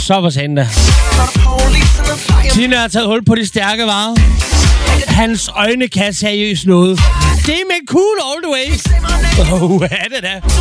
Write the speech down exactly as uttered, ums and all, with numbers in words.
Så for satan da. Tina har taget hul på de stærke varer. Hans øjne kan seriøst noget. Det er med cool all the way. Åh, oh, er det da.